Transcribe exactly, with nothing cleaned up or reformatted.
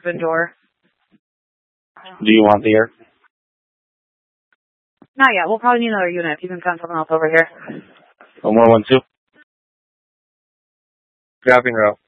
open door. Do you want the air? Not yet. We'll probably need another unit if you can send someone else over here. One more one two. Dropping route.